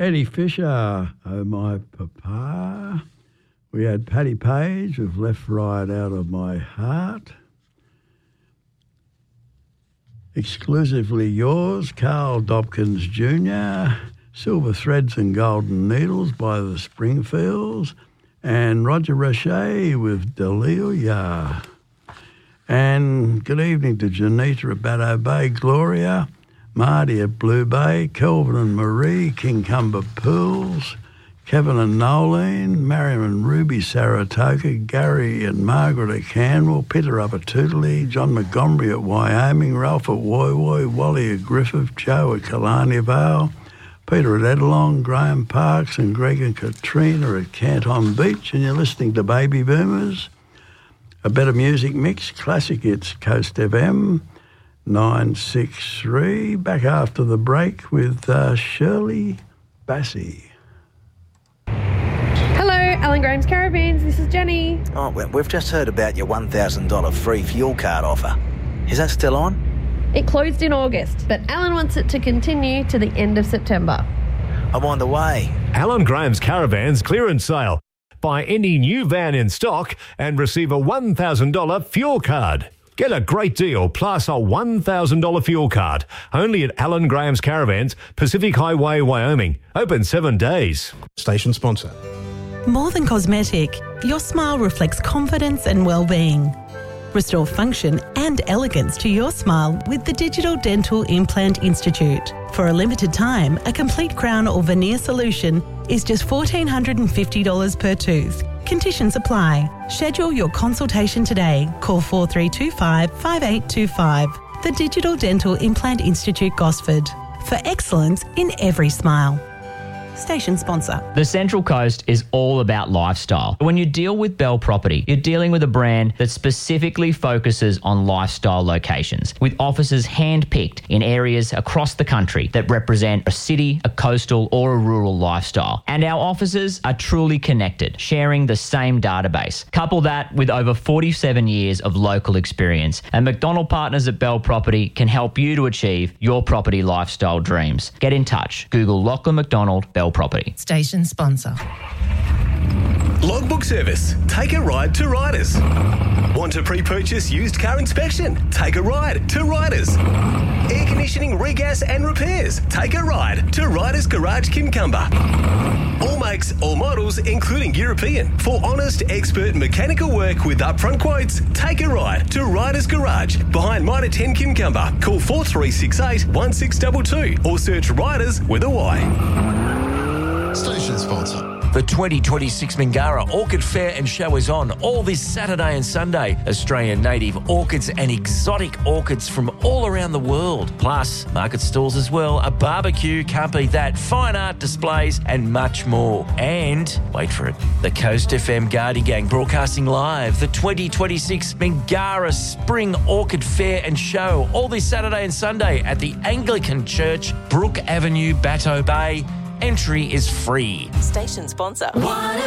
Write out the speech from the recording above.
Eddie Fisher, Oh My Papa. We had Paddy Page with Left Right Out of My Heart. Exclusively Yours, Carl Dobkins Jr., Silver Threads and Golden Needles by the Springfields, and Roger Roche with Dahlia. And good evening to Janita at Baddo Bay, Gloria, Marty at Blue Bay, Kelvin and Marie, Kincumber Pools, Kevin and Nolene, Mariam and Ruby, Saratoga, Gary and Margaret at Canwell, Peter up at Tootley, John Montgomery at Wyoming, Ralph at Woy Woy, Wally at Griffith, Joe at Killarney Vale, Peter at Edelong, Graham Parks and Greg and Katrina at Canton Beach, and you're listening to Baby Boomers. A better music mix, classic hits, Coast FM 963. Back after the break with Shirley Bassey. Hello, Alan Graham's Caravans. This is Jenny. Oh, well, we've just heard about your $1,000 free fuel card offer. Is that still on? It closed in August, but Alan wants it to continue to the end of September. I'm on the way. Alan Graham's Caravans clearance sale. Buy any new van in stock and receive a $1,000 fuel card. Get a great deal plus a $1,000 fuel card. Only at Alan Graham's Caravans, Pacific Highway, Wyoming. Open 7 days. Station sponsor. More than cosmetic, your smile reflects confidence and well-being. Restore function and elegance to your smile with the Digital Dental Implant Institute. For a limited time, a complete crown or veneer solution is just $1,450 per tooth. Conditions apply. Schedule your consultation today. Call 4325 5825. The Digital Dental Implant Institute, Gosford. For excellence in every smile. Station sponsor. The Central Coast is all about lifestyle. When you deal with Bell Property, you're dealing with a brand that specifically focuses on lifestyle locations, with offices hand-picked in areas across the country that represent a city, a coastal or a rural lifestyle. And our offices are truly connected, sharing the same database. Couple that with over 47 years of local experience, and McDonald Partners at Bell Property can help you to achieve your property lifestyle dreams. Get in touch. Google Lachlan McDonald Bell Property. Station sponsor. Logbook Service. Take a ride to Riders. Want a pre-purchase used car inspection? Take a ride to Riders. Air conditioning, regas and repairs? Take a ride to Riders Garage Kincumber. All makes, all models, including European. For honest, expert mechanical work with upfront quotes, take a ride to Riders Garage behind Mitre 10 Kincumber. Call 4368 1622 or search Riders with a Y. Station sponsor. The 2026 Mingara Orchid Fair and Show is on all this Saturday and Sunday. Australian native orchids and exotic orchids from all around the world. Plus, market stalls as well, a barbecue, can't beat that, fine art displays and much more. And, wait for it, the Coast FM Guardy Gang broadcasting live the 2026 Mingara Spring Orchid Fair and Show all this Saturday and Sunday at the Anglican Church, Brook Avenue, Batteau Bay. Entry is free. Station sponsor.